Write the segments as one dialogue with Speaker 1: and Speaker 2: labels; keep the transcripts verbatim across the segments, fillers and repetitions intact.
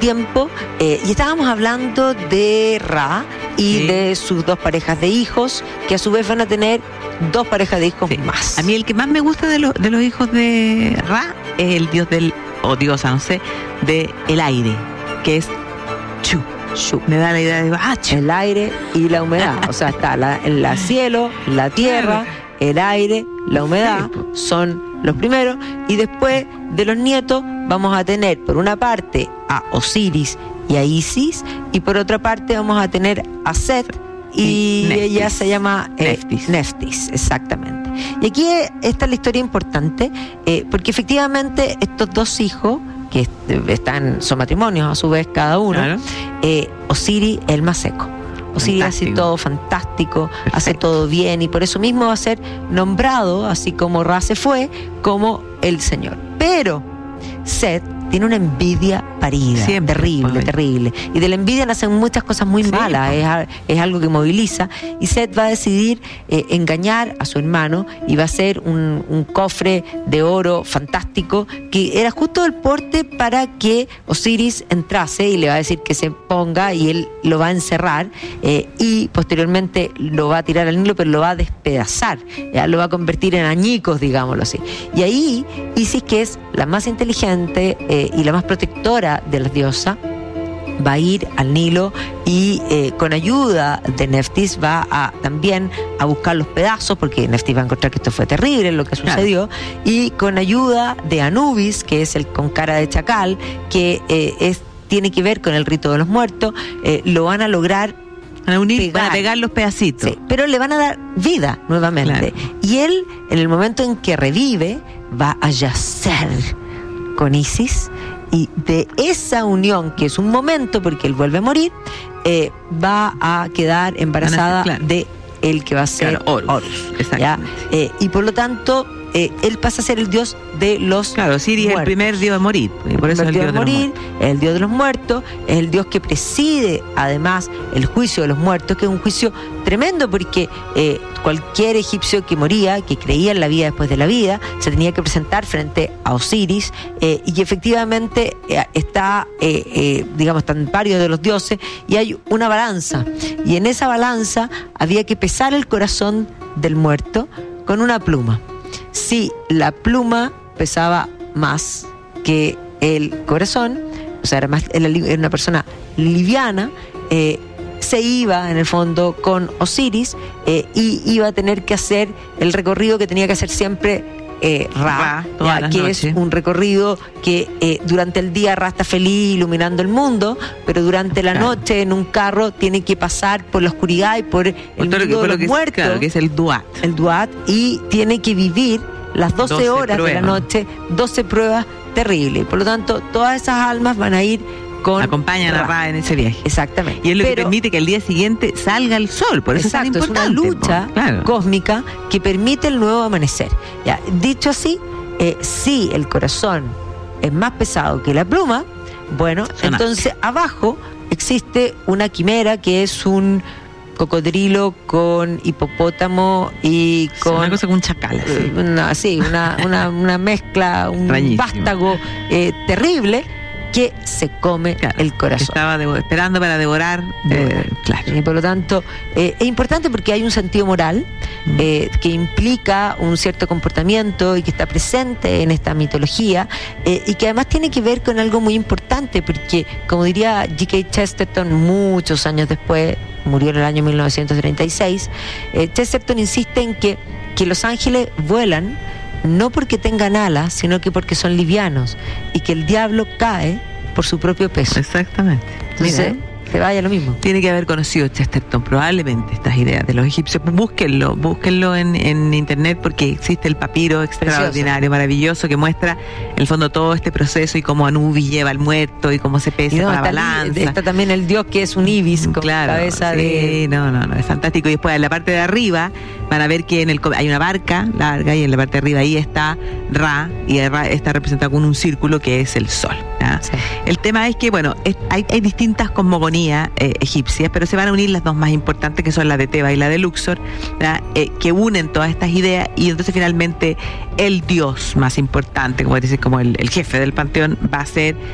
Speaker 1: tiempo, eh, y estábamos hablando de Ra y sí. de sus dos parejas de hijos, que a su vez van a tener dos parejas de hijos sí. más.
Speaker 2: A mí el que más me gusta de, lo, de los hijos de Ra es el dios del, o diosa, no sé, de el aire, que es Chu. Chu. Me da la idea de ah, Chu.
Speaker 1: El aire y la humedad. O sea, está la, el cielo, la tierra, el aire, la humedad, sí. son los primeros. Y después de los nietos vamos a tener, por una parte, a Osiris y a Isis, y por otra parte vamos a tener a Set, y Neftis. Ella se llama eh, Neftis. Neftis, exactamente. Y aquí está la historia importante, eh, porque efectivamente estos dos hijos, que están, son matrimonios a su vez cada uno, claro. eh, Osiris es el más seco. Osiris hace todo fantástico, perfecto. Hace todo bien, y por eso mismo va a ser nombrado, así como Ra se fue, como el Señor. Pero Set tiene una envidia parida, siempre, terrible, pues, terrible. Y de la envidia nacen muchas cosas muy sí, malas, es, es algo que moviliza. Y Set va a decidir eh, engañar a su hermano y va a hacer un, un cofre de oro fantástico que era justo el porte para que Osiris entrase, y le va a decir que se ponga, y él lo va a encerrar eh, y posteriormente lo va a tirar al Nilo, pero lo va a despedazar, ya, lo va a convertir en añicos, digámoslo así. Y ahí Isis, que es la más inteligente eh, y la más protectora de la diosa, va a ir al Nilo y eh, con ayuda de Neftis va a también a buscar los pedazos, porque Neftis va a encontrar que esto fue terrible lo que sucedió, claro. y con ayuda de Anubis, que es el con cara de chacal, que eh, es, tiene que ver con el rito de los muertos, eh, lo van a lograr
Speaker 2: a unir, pegar. Para pegar los pedacitos.
Speaker 1: Sí, pero le van a dar vida nuevamente. Claro. Y él, en el momento en que revive, va a yacer con Isis, y de esa unión, que es un momento porque él vuelve a morir, eh, va a quedar embarazada claro. de el que va a ser
Speaker 2: claro, Horus, Horus
Speaker 1: exactamente. Eh, y por lo tanto eh, él pasa a ser el dios de los
Speaker 2: claro, Osiris es el primer dios de morir, y por eso
Speaker 1: el,
Speaker 2: el
Speaker 1: dios
Speaker 2: dios
Speaker 1: de morir,
Speaker 2: de
Speaker 1: el dios de los muertos, es el dios que preside además el juicio de los muertos, que es un juicio tremendo, porque eh, cualquier egipcio que moría, que creía en la vida después de la vida, se tenía que presentar frente a Osiris, eh, y efectivamente eh, está, eh, eh, digamos, están varios de los dioses, y hay una balanza, y en esa balanza había que pesar el corazón del muerto con una pluma. Si la pluma pesaba más que el corazón, o sea, era, más, era una persona liviana, eh, se iba en el fondo con Osiris eh, y iba a tener que hacer el recorrido que tenía que hacer siempre eh, Ra, Ra ya, que noches. Es un recorrido que eh, durante el día Ra está feliz iluminando el mundo, pero durante la claro. noche en un carro tiene que pasar por la oscuridad y por el mundo de los
Speaker 2: que
Speaker 1: muertos,
Speaker 2: es, claro, que es el Duat.
Speaker 1: El Duat, y tiene que vivir las doce, doce horas pruebas. De la noche, doce pruebas terribles. Por lo tanto, todas esas almas van a ir con
Speaker 2: acompañan Ra. A Ra en ese viaje.
Speaker 1: Exactamente.
Speaker 2: Y es lo
Speaker 1: Pero,
Speaker 2: que permite que el día siguiente salga el sol, por eso
Speaker 1: exacto,
Speaker 2: es tan importante.
Speaker 1: Es una lucha claro. cósmica que permite el nuevo amanecer. Ya, dicho así, eh, si el corazón es más pesado que la pluma, bueno, Sonante. Entonces abajo existe una quimera que es un cocodrilo con hipopótamo y con
Speaker 2: una cosa con un chacal,
Speaker 1: así. Una, sí, una, una, una mezcla, un Rañísimo. vástago eh, terrible que se come claro, el corazón.
Speaker 2: Estaba devo- esperando para devorar. Eh, claro.
Speaker 1: Y por lo tanto, eh, es importante porque hay un sentido moral mm. eh, que implica un cierto comportamiento y que está presente en esta mitología eh, y que además tiene que ver con algo muy importante, porque, como diría G K Chesterton muchos años después, murió en el año mil novecientos treinta y seis, eh, Chesterton insiste en que, que los ángeles vuelan no porque tengan alas, sino que porque son livianos, y que el diablo cae por su propio peso.
Speaker 2: Exactamente.
Speaker 1: Entonces, mira, se vaya lo mismo.
Speaker 2: Tiene que haber conocido Chesterton probablemente estas ideas de los egipcios. Búsquenlo, búsquenlo en, en internet, porque existe el papiro extraordinario, precioso, maravilloso, que muestra en el fondo todo este proceso y cómo Anubis lleva al muerto y cómo se pesa no, con la balanza.
Speaker 1: Está también el dios que es un ibis con
Speaker 2: claro,
Speaker 1: cabeza
Speaker 2: sí,
Speaker 1: de...
Speaker 2: no, no, no, es fantástico. Y después en la parte de arriba van a ver que en el hay una barca larga y en la parte de arriba ahí está Ra, y Ra está representado con un círculo que es el sol. Sí. El tema es que, bueno, es, hay, hay distintas cosmogonías eh, egipcias, pero se van a unir las dos más importantes, que son la de Tebas y la de Luxor, eh, que unen todas estas ideas, y entonces finalmente el dios más importante, como dices, como el, el jefe del panteón, va a ser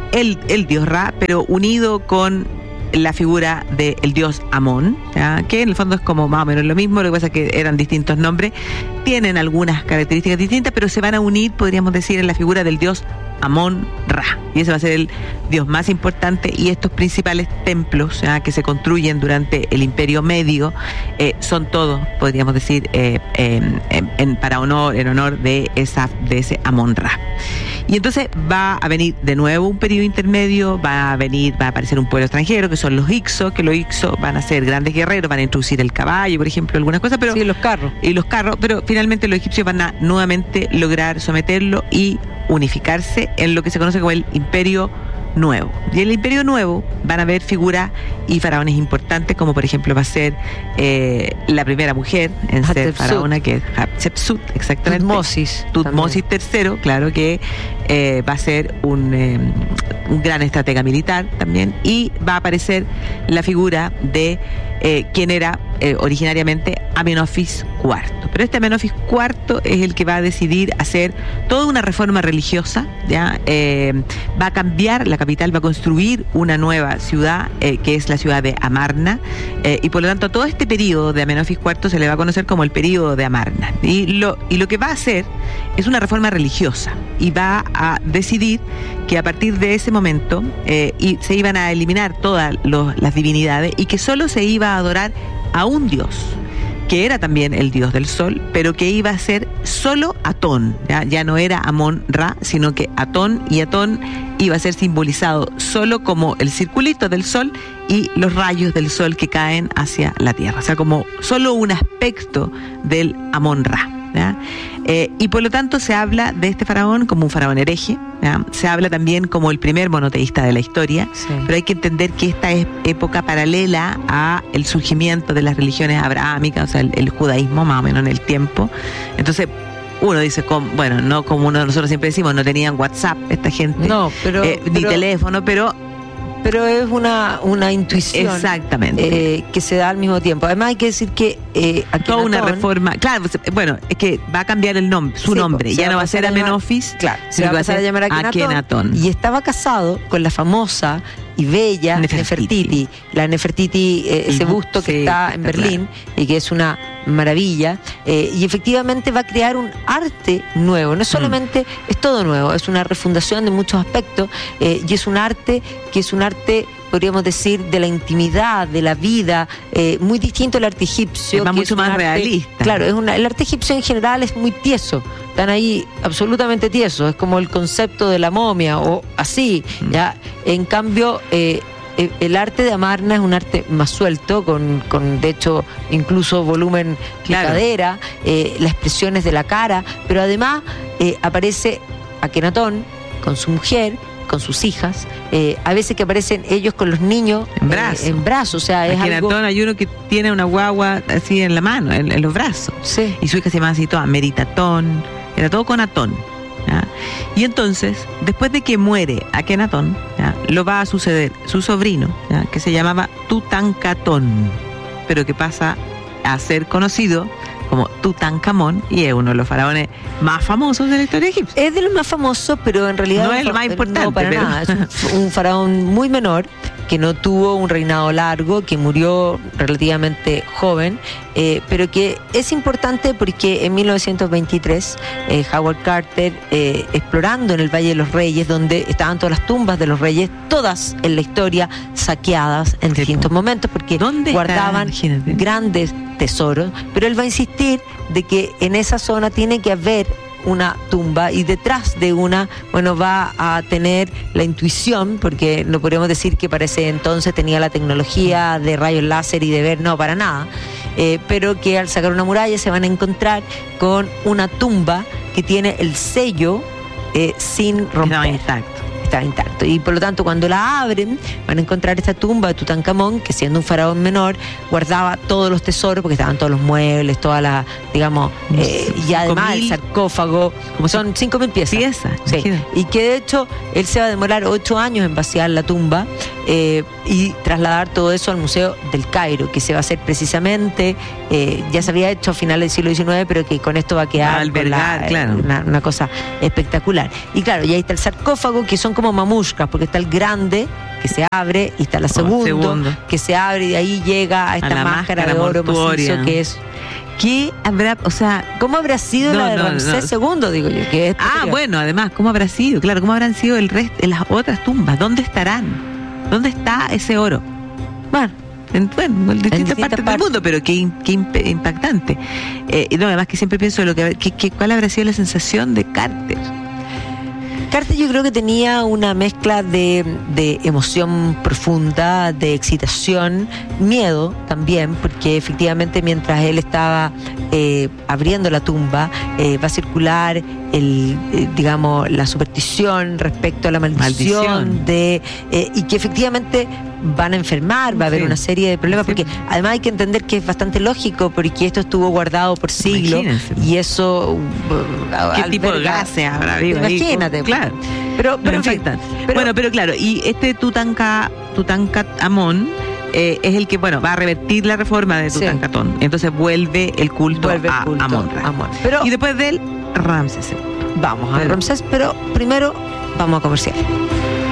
Speaker 2: el, el dios Ra, pero unido con la figura del dios Amón, ¿ya? Que en el fondo es como más o menos lo mismo, lo que pasa es que eran distintos nombres, tienen algunas características distintas, pero se van a unir, podríamos decir, en la figura del dios Amón-Ra, y ese va a ser el dios más importante. Y estos principales templos, ¿ya? Que se construyen durante el Imperio Medio eh, son todos, podríamos decir, eh, eh, en, en, para honor, en honor de esa de ese Amón-Ra. Y entonces va a venir de nuevo un periodo intermedio, va a venir, va a aparecer un pueblo extranjero, que son los Hyksos, que los Hyksos van a ser grandes guerreros, van a introducir el caballo, por ejemplo, algunas cosas, pero
Speaker 1: sí, los carros.
Speaker 2: Y los carros, pero finalmente los egipcios van a nuevamente lograr someterlo y unificarse en lo que se conoce como el Imperio Nuevo. Y en el Imperio Nuevo van a haber figuras y faraones importantes, como por ejemplo va a ser eh, la primera mujer en ser faraona, que es Hatshepsut, exactamente.
Speaker 1: Tutmosis.
Speaker 2: Tutmosis tercero, claro, que eh, va a ser un, eh, un gran estratega militar también. Y va a aparecer la figura de eh, quien era eh, originariamente Amenofis cuarto. Pero este Amenofis cuarto es el que va a decidir hacer toda una reforma religiosa, ¿ya? Eh, va a cambiar la capital, va a construir una nueva ciudad, eh, que es la ciudad de Amarna, eh, y por lo tanto todo este periodo de Amenofis cuarto se le va a conocer como el periodo de Amarna. Y lo, y lo que va a hacer es una reforma religiosa, y va a decidir que a partir de ese momento eh, y se iban a eliminar todas los, las divinidades, y que solo se iba a adorar a un dios, que era también el dios del sol, pero que iba a ser solo Atón, ¿ya? Ya no era Amón-Ra, sino que Atón, y Atón iba a ser simbolizado solo como el circulito del sol y los rayos del sol que caen hacia la tierra, o sea, como solo un aspecto del Amón-Ra, ¿ya? Eh, y por lo tanto se habla de este faraón como un faraón hereje, ¿ya? Se habla también como el primer monoteísta de la historia, sí. Pero hay que entender que esta es época paralela a el surgimiento de las religiones abrahámicas, o sea, el, el judaísmo más o menos en el tiempo. Entonces uno dice, como, bueno, no como uno, nosotros siempre decimos, no tenían WhatsApp esta gente,
Speaker 1: no, pero,
Speaker 2: eh, ni
Speaker 1: pero,
Speaker 2: teléfono, pero
Speaker 1: pero es una, una intuición,
Speaker 2: exactamente,
Speaker 1: eh, que se da al mismo tiempo. Además hay que decir que eh,
Speaker 2: toda una reforma, claro, bueno, es que va a cambiar el nombre, su sí, nombre, ya no va a ser Amenofis,
Speaker 1: claro, se va a pasar a llamar Akenatón, y estaba casado con la famosa y bella Nefertiti, Nefertiti la Nefertiti, eh, ese busto que sí, está en Berlín, claro, y que es una maravilla, eh, y efectivamente va a crear un arte nuevo, no solamente mm. es todo nuevo, es una refundación de muchos aspectos, eh, y es un arte que es un arte, podríamos decir, de la intimidad, de la vida, eh, muy distinto al arte egipcio.
Speaker 2: Es mucho más
Speaker 1: arte,
Speaker 2: realista.
Speaker 1: Claro, es una, el arte egipcio en general es muy tieso, están ahí absolutamente tiesos, es como el concepto de la momia o así, mm. ¿ya? En cambio, eh, el arte de Amarna es un arte más suelto, con, con de hecho incluso volumen
Speaker 2: claro.
Speaker 1: de cadera, eh, las expresiones de la cara, pero además eh, aparece Akenatón con su mujer, con sus hijas, eh, a veces que aparecen ellos con los niños
Speaker 2: en brazos,
Speaker 1: eh, en brazos, o sea, es
Speaker 2: algo... hay uno que tiene una guagua así en la mano, en, en los brazos,
Speaker 1: sí.
Speaker 2: Y su hija se llama así toda Meritatón, era todo con Atón, ¿ya? Y entonces, después de que muere Akenatón, ¿ya? Lo va a suceder su sobrino, ¿ya? Que se llamaba Tutankamón, pero que pasa a ser conocido como Tutankamón, y es uno de los faraones más famosos de la historia egipcia.
Speaker 1: Es de los más famosos, pero en realidad
Speaker 2: no es el más importante.
Speaker 1: No, para
Speaker 2: pero...
Speaker 1: nada. Es un, un faraón muy menor, que no tuvo un reinado largo, que murió relativamente joven, eh, pero que es importante porque en mil novecientos veintitrés eh, Howard Carter, eh, explorando en el Valle de los Reyes, donde estaban todas las tumbas de los reyes, todas en la historia saqueadas en distintos momentos, porque guardaban grandes tesoros, pero él va a insistir de que en esa zona tiene que haber una tumba, y detrás de una, bueno, va a tener la intuición, porque no podríamos decir que para ese entonces tenía la tecnología de rayos láser y de ver, no, para nada, eh, pero que al sacar una muralla se van a encontrar con una tumba que tiene el sello eh, sin romper.
Speaker 2: Intacto.
Speaker 1: Estaba intacto, y por lo tanto cuando la abren van a encontrar esta tumba de Tutankamón, que siendo un faraón menor guardaba todos los tesoros, porque estaban todos los muebles, todas las, digamos, eh, y además el sarcófago, como son cinco mil piezas,
Speaker 2: piezas
Speaker 1: sí, y que de hecho él se va a demorar ocho años en vaciar la tumba, eh, y trasladar todo eso al Museo del Cairo, que se va a hacer precisamente, eh, ya se había hecho a finales del siglo diecinueve, pero que con esto va a quedar
Speaker 2: Va a albergar,
Speaker 1: la, eh,
Speaker 2: claro.
Speaker 1: una, una cosa espectacular. Y claro, y ahí está el sarcófago, que son como mamushkas, porque está el grande, que se abre, y está la segundo,
Speaker 2: segundo.
Speaker 1: que se abre, y de ahí llega a esta
Speaker 2: la
Speaker 1: máscara,
Speaker 2: máscara
Speaker 1: de oro
Speaker 2: mortuoria.
Speaker 1: macizo, que es...
Speaker 2: ¿Qué habrá, o sea,
Speaker 1: ¿Cómo habrá sido
Speaker 2: No,
Speaker 1: la de
Speaker 2: no,
Speaker 1: Ramsés
Speaker 2: no.
Speaker 1: segundo, digo yo? Que es
Speaker 2: ah,
Speaker 1: posterior.
Speaker 2: bueno, además, ¿cómo habrá sido? Claro, ¿cómo habrán sido el resto, las otras tumbas? ¿Dónde estarán? ¿Dónde está ese oro?
Speaker 1: Bueno,
Speaker 2: En, bueno, en distintas,
Speaker 1: distintas
Speaker 2: partes,
Speaker 1: partes.
Speaker 2: del mundo, pero qué, im- qué imp- impactante. Eh, y no, además que siempre pienso en lo que, que, que cuál habrá sido la sensación de Carter.
Speaker 1: Carter yo creo que tenía una mezcla de, de emoción profunda, de excitación, miedo también, porque efectivamente mientras él estaba eh, abriendo la tumba, eh, va a circular el, eh, digamos, la superstición respecto a la maldición,
Speaker 2: Maldición.
Speaker 1: de eh, y que efectivamente van a enfermar, va a haber
Speaker 2: Sí.
Speaker 1: una serie de problemas,
Speaker 2: Sí.
Speaker 1: porque además hay que entender que es bastante lógico, porque esto estuvo guardado por siglos,
Speaker 2: Imagínense.
Speaker 1: y eso uh,
Speaker 2: ¿Qué tipo de
Speaker 1: alberga-
Speaker 2: gases habrá habido ahí?
Speaker 1: Imagínate.
Speaker 2: Claro.
Speaker 1: Pero,
Speaker 2: No,
Speaker 1: pero en fin,
Speaker 2: impactante.
Speaker 1: pero-
Speaker 2: bueno, pero claro, y este Tutanka, Tutankamón eh, es el que, bueno, va a revertir la reforma de
Speaker 1: Sí.
Speaker 2: Tutankamón. Entonces vuelve el culto
Speaker 1: vuelve el
Speaker 2: a
Speaker 1: culto
Speaker 2: Amon-Ra.
Speaker 1: a Amon. Pero
Speaker 2: Y después de él, Ramsés segundo.
Speaker 1: vamos a
Speaker 2: pero-
Speaker 1: Ramsés, pero primero vamos a comercial.